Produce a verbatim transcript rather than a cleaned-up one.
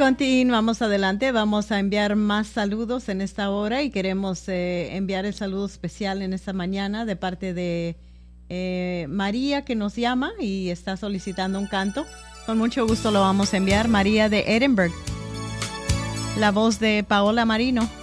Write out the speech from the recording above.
continuamos adelante. Vamos a enviar más saludos en esta hora y queremos eh, enviar el saludo especial en esta mañana de parte de eh, María, que nos llama y está solicitando un canto. Con mucho gusto lo vamos a enviar. María de Edinburgh. La voz de Paola Marino.